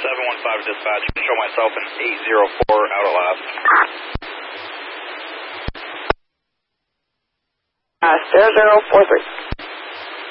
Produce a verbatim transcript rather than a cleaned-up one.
seven one five dispatch. Show myself in eight zero four out at last. Uh, zero zero four three.